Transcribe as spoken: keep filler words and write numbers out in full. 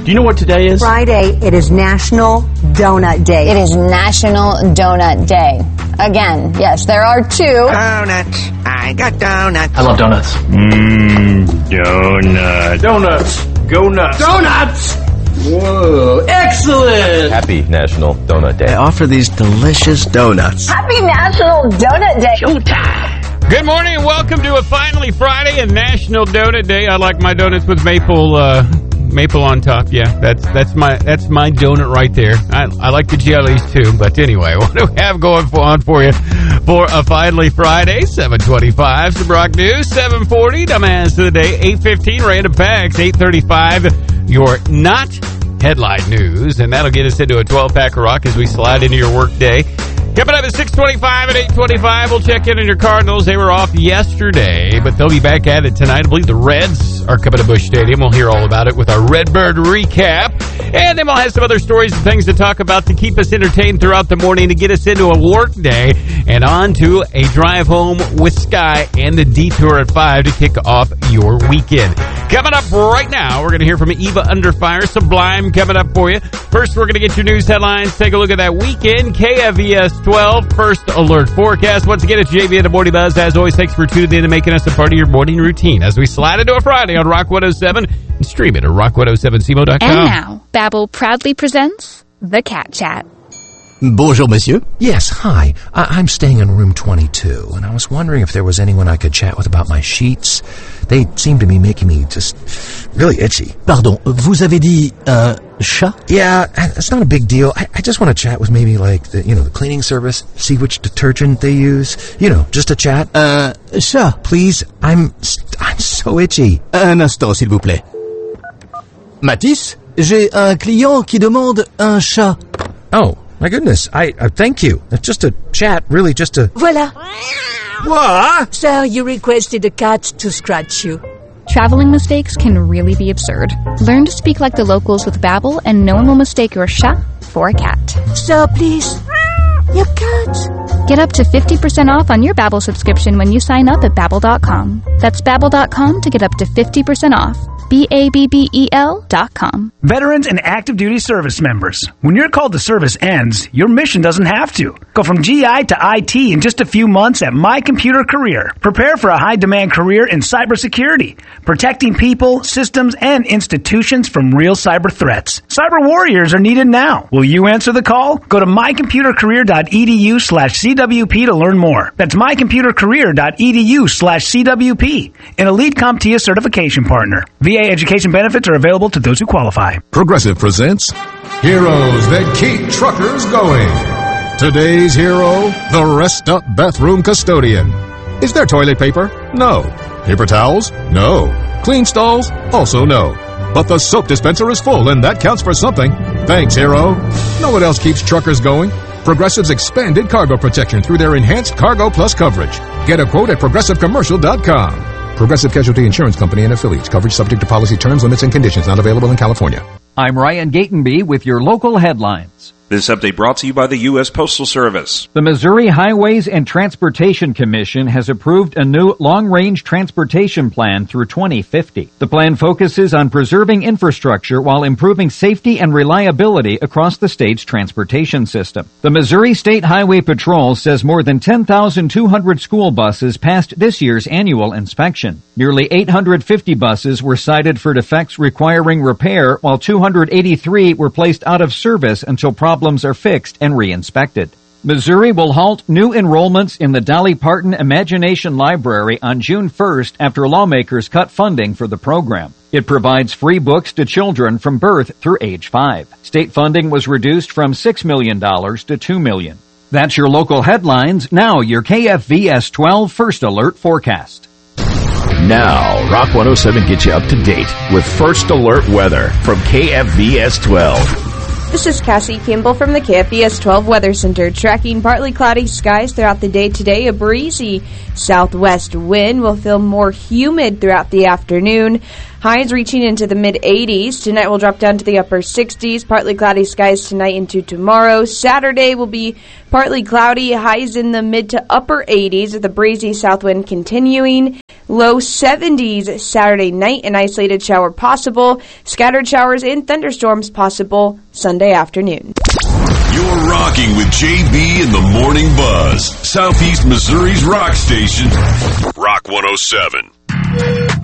Do you know what today is? Friday. It is National Donut Day. It is National Donut Day. Again, yes, there are two. Donuts. I got donuts. I love donuts. Mmm, donuts. Donuts. Go nuts. Donuts! Whoa, excellent! Happy National Donut Day. I offer these delicious donuts. Happy National Donut Day. Showtime. Good morning and welcome to a Finally Friday and National Donut Day. I like my donuts with maple uh, maple on top. Yeah, that's that's my that's my donut right there. I, I like the jellies too. But anyway, what do we have going for, on for you for a Finally Friday? seven twenty-five, some rock news. seven forty, dumbass of the day. eight fifteen, random facts. eight thirty-five, your not headline news. And that'll get us into a twelve-pack of rock as we slide into your work day. Coming up at six twenty-five and eight twenty-five, we'll check in on your Cardinals. They were off yesterday, but they'll be back at it tonight. I believe the Reds are coming to Busch Stadium. We'll hear all about it with our Redbird recap. And then we'll have some other stories and things to talk about to keep us entertained throughout the morning, to get us into a work day and on to a drive home with Sky and the Detour at five to kick off your weekend. Coming up right now, we're going to hear from Eva Underfire, Sublime coming up for you. First, we're going to get your news headlines. Take a look at that weekend. K F V S twelve, first alert forecast. Once again, it's J V and the Morning Buzz. As always, thanks for tuning in and making us a part of your morning routine as we slide into a Friday on Rock one oh seven and stream it at rock one oh seven c m o dot com. And now, Babbel proudly presents The Cat Chat. Bonjour, monsieur. Yes, hi. I- I'm staying in room twenty-two, and I was wondering if there was anyone I could chat with about my sheets. They seem to be making me just really itchy. Pardon, vous avez dit un chat? Yeah, it's not a big deal. I, I just want to chat with maybe like the, you know, the cleaning service, see which detergent they use. You know, just a chat. Un chat? Please, I'm I'm so itchy. Un instant, s'il vous plaît. Mathis, j'ai un client qui demande un chat. Oh. My goodness, I uh, thank you. It's just a chat, really just a... Voila. What? Sir, you requested a cat to scratch you. Traveling mistakes can really be absurd. Learn to speak like the locals with Babbel, and no one will mistake your chat for a cat. Sir, please. Your cat. Get up to fifty percent off on your Babbel subscription when you sign up at Babbel dot com. That's Babbel dot com to get up to fifty percent off. B A B B E L dot com. Veterans and active duty service members. When your call to service ends, your mission doesn't have to. Go from G I to I T in just a few months at My Computer Career. Prepare for a high-demand career in cybersecurity, protecting people, systems, and institutions from real cyber threats. Cyber warriors are needed now. Will you answer the call? Go to my computer career dot e d u slash c w p to learn more. That's my computer career dot e d u slash c w p, an elite CompTIA certification partner. V A education benefits are available to those who qualify. Progressive presents Heroes That Keep Truckers Going. Today's hero, the Rest Up Bathroom Custodian. Is there toilet paper? No. Paper towels? No. Clean stalls? Also no. But the soap dispenser is full, and that counts for something. Thanks, hero. Know what else keeps truckers going? Progressive's expanded cargo protection through their enhanced Cargo Plus coverage. Get a quote at progressive commercial dot com. Progressive Casualty Insurance Company and affiliates. Coverage subject to policy terms, limits, and conditions. Not available in California. I'm Ryan Gatenby with your local headlines. This update brought to you by the U S Postal Service. The Missouri Highways and Transportation Commission has approved a new long-range transportation plan through twenty fifty. The plan focuses on preserving infrastructure while improving safety and reliability across the state's transportation system. The Missouri State Highway Patrol says more than ten thousand two hundred school buses passed this year's annual inspection. Nearly eight hundred fifty buses were cited for defects requiring repair, while two hundred eighty-three were placed out of service until problems Problems are fixed and re-inspected. Missouri will halt new enrollments in the Dolly Parton Imagination Library on June first after lawmakers cut funding for the program. It provides free books to children from birth through age five. State funding was reduced from six million dollars to two million dollars. That's your local headlines. Now your K F V S twelve First Alert forecast. Now, Rock one oh seven gets you up to date with First Alert weather from K F V S twelve. This is Cassie Kimball from the K F V S twelve Weather Center. Tracking partly cloudy skies throughout the day today. A breezy southwest wind will feel more humid throughout the afternoon. Highs reaching into the mid-eighties. Tonight will drop down to the upper sixties. Partly cloudy skies tonight into tomorrow. Saturday will be partly cloudy. Highs in the mid to upper eighties with a breezy south wind continuing. Low seventies Saturday night. An isolated shower possible. Scattered showers and thunderstorms possible Sunday afternoon. You're rocking with J B in the Morning Buzz. Southeast Missouri's rock station. Rock one oh seven.